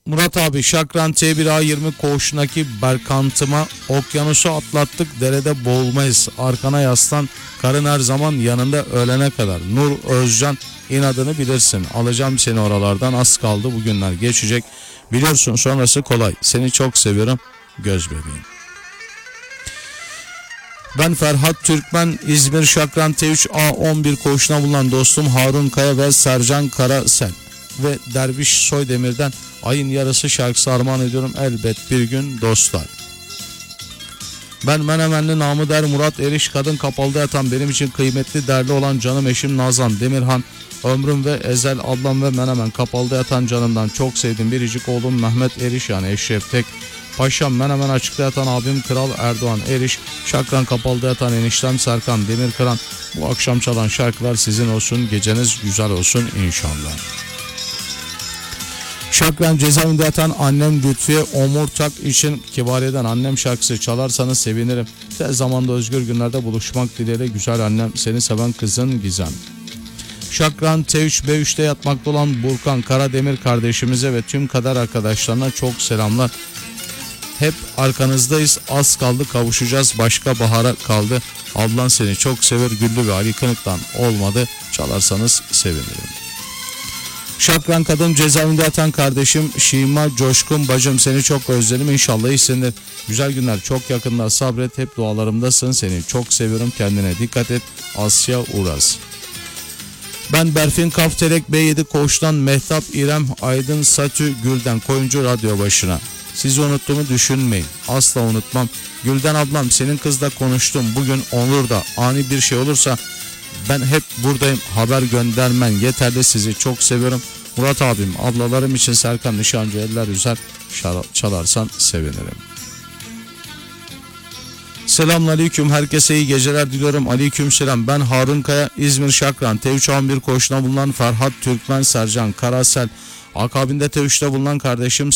Murat abi Şakran T1A20 koğuşundaki Berkantıma okyanusu atlattık derede boğulmayız. Arkana yaslan karın her zaman yanında ölene kadar. Nur Özcan inadını bilirsin. Alacağım seni oralardan az kaldı bugünler geçecek. Biliyorsun sonrası kolay. Seni çok seviyorum göz bebeğim. Ben Ferhat Türkmen İzmir Şakran T3A11 koğuşuna bulunan dostum Harun Kaya ve Sercan Karasel ve Derviş Soydemir'den Ayın Yarısı şarkısı armağan ediyorum elbet bir gün dostlar. Ben Menemenli namı der Murat Eriş kadın kapalıda yatan benim için kıymetli değerli olan canım eşim Nazan Demirhan ömrüm ve ezel ablam ve Menemen kapalıda yatan canımdan çok sevdiğim biricik oğlum Mehmet Eriş yani Eşref Tek. Paşam Menemen açıkta yatan abim Kral Erdoğan Eriş, Şakran kapalıda yatan eniştem Serkan Demirkıran. Bu akşam çalan şarkılar sizin olsun, geceniz güzel olsun inşallah. Şakran cezaevinde yatan annem Lütfiye Omurtak için Kibariye'den annem şarkısı çalarsanız sevinirim. Tez zamanda özgür günlerde buluşmak dileğiyle güzel annem seni seven kızın Gizem. Şakran T3B3'te yatmakta olan Burkan Karademir kardeşimize ve tüm kader arkadaşlarına çok selamlar. Hep arkanızdayız, az kaldı kavuşacağız, başka bahara kaldı. Ablan seni çok sever Güllü ve Ali Kınık'tan olmadı, çalarsanız sevinirim. Şakran kadın cezaevinde yatan kardeşim Şima Coşkun bacım seni çok özledim inşallah iyisindir. Güzel günler çok yakında sabret hep dualarımdasın seni çok seviyorum kendine dikkat et Asya Uras. Ben Berfin Kafterek B7 koğuştan Mehtap İrem Aydın Satü Gülden Koyuncu radyo başına. Sizi unuttuğumu düşünmeyin. Asla unutmam. Gülden ablam senin kızla konuştum. Bugün olur da ani bir şey olursa ben hep buradayım. Haber göndermen yeterli sizi çok seviyorum. Murat abim ablalarım için Serkan Nişancı eller üzer çalarsan sevinirim. Selamünaleyküm herkese iyi geceler diliyorum. Aleykümselam ben Harun Kaya İzmir Şakran T3A11 koğuşuna bulunan Ferhat Türkmen Sercan Karasel akabinde T3'te bulunan kardeşim